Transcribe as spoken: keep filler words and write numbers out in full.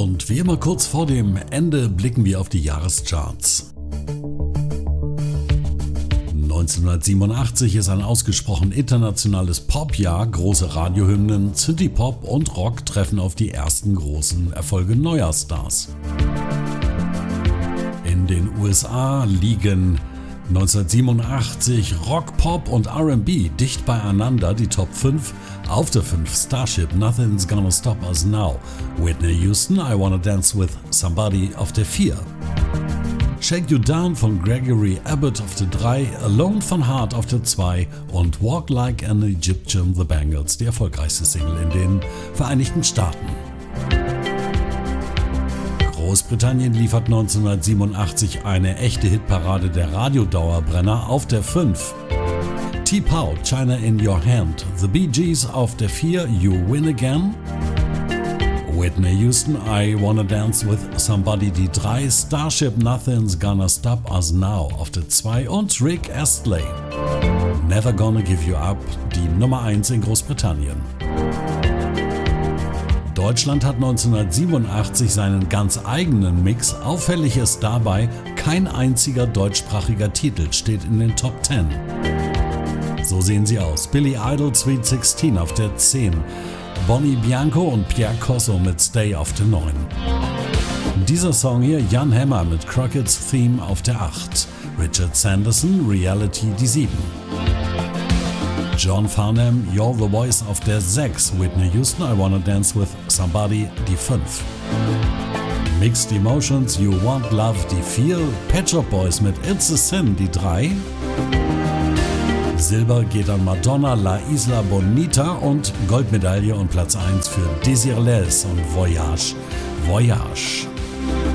Und wie immer kurz vor dem Ende blicken wir auf die Jahrescharts. neunzehnhundertsiebenundachtzig ist ein ausgesprochen internationales Popjahr. Große Radiohymnen, Synthie-Pop und Rock treffen auf die ersten großen Erfolge neuer Stars. In den U S A liegen neunzehnhundertsiebenundachtzig Rock, Pop und R and B dicht beieinander, die Top fünf. Auf der fünf Starship, Nothing's Gonna Stop Us Now. Whitney Houston, I Wanna Dance With Somebody auf der vier. Shake You Down von Gregory Abbott auf der drei, Alone von Heart auf der zwei und Walk Like an Egyptian The Bangles, die erfolgreichste Single in den Vereinigten Staaten. Großbritannien liefert neunzehnhundertsiebenundachtzig eine echte Hitparade der Radiodauerbrenner auf der fünf. T-Pow, China in Your Hand, The Bee Gees auf der vier, You Win Again. Whitney Houston, I Wanna Dance With Somebody, die drei, Starship, Nothing's Gonna Stop Us Now auf der zwei und Rick Astley, Never Gonna Give You Up, die Nummer eins in Großbritannien. Deutschland hat neunzehnhundertsiebenundachtzig seinen ganz eigenen Mix. Auffällig ist dabei, kein einziger deutschsprachiger Titel steht in den Top zehn. So sehen sie aus. Billy Idol, Sweet sixteen auf der zehn. Bonnie Bianco und Pierre Corso mit Stay auf der neun. Dieser Song hier, Jan Hammer mit Crockett's Theme auf der acht. Richard Sanderson, Reality die sieben. John Farnham, You're the Voice auf der sechs. Whitney Houston, I Wanna Dance With Somebody die fünf. Mixed Emotions, You Want Love die vier. Pet Shop Boys mit It's a Sin die drei. Silber geht an Madonna, La Isla Bonita und Goldmedaille und Platz eins für Désirless und Voyage, Voyage.